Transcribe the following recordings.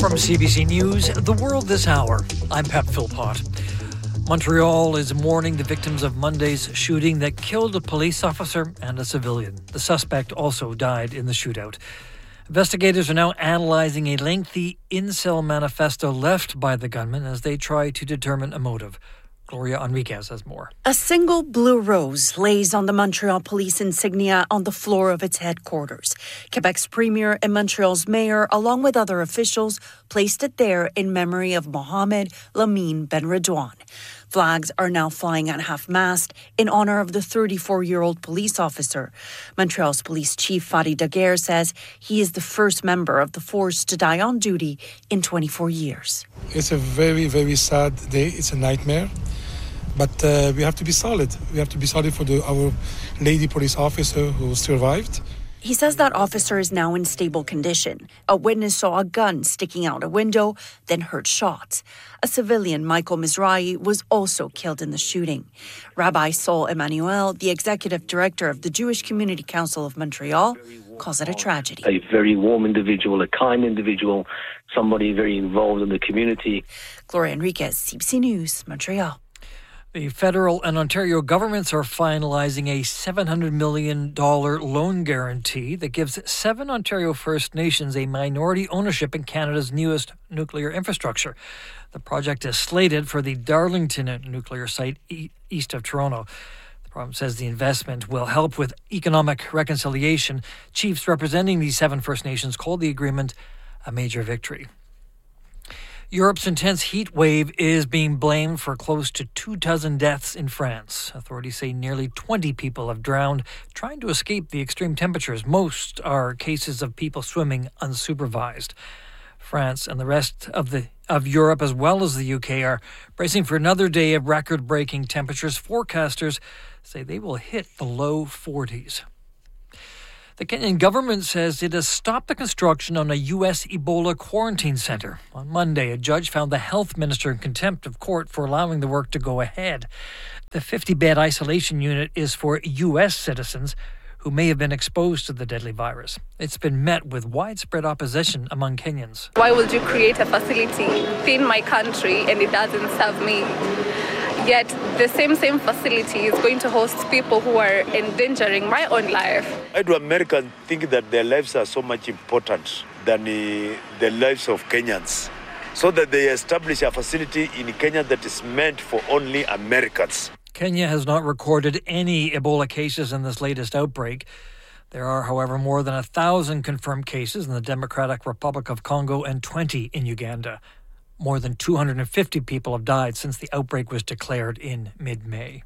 From CBC News, The World This Hour, I'm Pep Philpott. Montreal is mourning the victims of Monday's shooting that killed a police officer and a civilian. The suspect also died in the shootout. Investigators are now analyzing a lengthy incel manifesto left by the gunman as they try to determine a motive. Gloria Enriquez has more. A single blue rose lays on the Montreal police insignia on the floor of its headquarters. Quebec's premier and Montreal's mayor, along with other officials, placed it there in memory of Mohamed Lamine Benredouane. Flags are now flying at half-mast in honor of the 34-year-old police officer. Montreal's police chief Fadi Daguerre says he is the first member of the force to die on duty in 24 years. It's a very, very sad day. It's a nightmare. But we have to be solid. We have to be solid for our lady police officer who survived. He says that officer is now in stable condition. A witness saw a gun sticking out a window, then heard shots. A civilian, Michael Mizrahi, was also killed in the shooting. Rabbi Sol Emmanuel, the executive director of the Jewish Community Council of Montreal, calls it a tragedy. A very warm individual, a kind individual, somebody very involved in the community. Gloria Enriquez, CBC News, Montreal. The federal and Ontario governments are finalizing a $700 million loan guarantee that gives 7 Ontario First Nations a minority ownership in Canada's newest nuclear infrastructure. The project is slated for the Darlington nuclear site east of Toronto. The province says the investment will help with economic reconciliation. Chiefs representing these 7 First Nations called the agreement a major victory. Europe's intense heat wave is being blamed for close to 24 deaths in France. Authorities say nearly 20 people have drowned trying to escape the extreme temperatures. Most are cases of people swimming unsupervised. France and the rest of Europe, as well as the UK, are bracing for another day of record-breaking temperatures. Forecasters say they will hit the low 40s. The Kenyan government says it has stopped the construction on a U.S. Ebola quarantine center. On Monday, a judge found the health minister in contempt of court for allowing the work to go ahead. The 50-bed isolation unit is for U.S. citizens who may have been exposed to the deadly virus. It's been met with widespread opposition among Kenyans. Why would you create a facility within my country and it doesn't serve me? Yet the same facility is going to host people who are endangering my own life. Why do Americans think that their lives are so much important than the lives of Kenyans? So that they establish a facility in Kenya that is meant for only Americans. Kenya has not recorded any Ebola cases in this latest outbreak. There are, however, more than 1,000 confirmed cases in the Democratic Republic of Congo and 20 in Uganda. More than 250 people have died since the outbreak was declared in mid-May.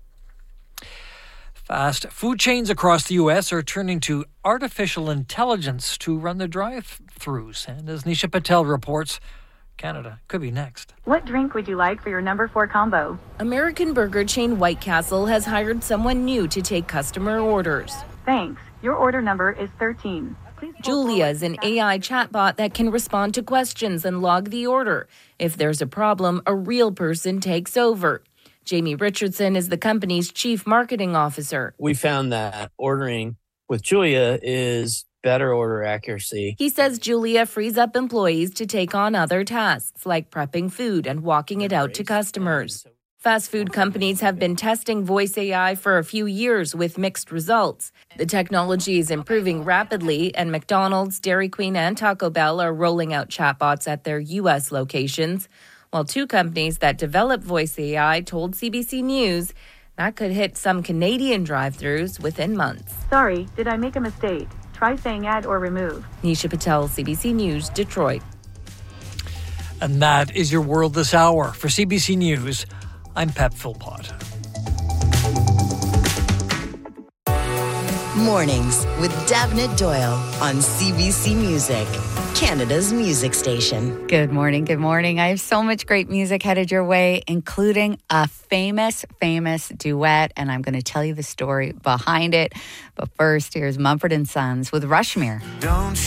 Fast food chains across the U.S. are turning to artificial intelligence to run their drive-thrus. And as Nisha Patel reports, Canada could be next. What drink would you like for your number 4 combo? American burger chain White Castle has hired someone new to take customer orders. Thanks. Your order number is 13. Julia is an AI chatbot that can respond to questions and log the order. If there's a problem, a real person takes over. Jamie Richardson is the company's chief marketing officer. We found that ordering with Julia is better order accuracy. He says Julia frees up employees to take on other tasks like prepping food and walking it out to customers. Fast food companies have been testing voice AI for a few years with mixed results. The technology is improving rapidly, and McDonald's, Dairy Queen, and Taco Bell are rolling out chatbots at their U.S. locations, while 2 companies that develop voice AI told CBC News that could hit some Canadian drive-thrus within months. Sorry, did I make a mistake? Try saying add or remove. Nisha Patel, CBC News, Detroit. And that is your World This Hour. For CBC News, I'm Pep Philpott. Mornings with Davnit Doyle on CBC Music, Canada's music station. Good morning. Good morning. I have so much great music headed your way, including a famous duet, and I'm going to tell you the story behind it. But first, here's Mumford & Sons with Rushmere. Don't